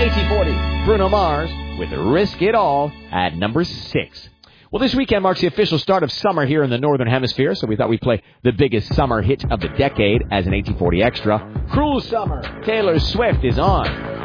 1840, Bruno Mars with Risk It All at number 6. Well, this weekend marks the official start of summer here in the Northern Hemisphere, so we thought we'd play the biggest summer hit of the decade as an 1840 extra. Cruel Summer, Taylor Swift is on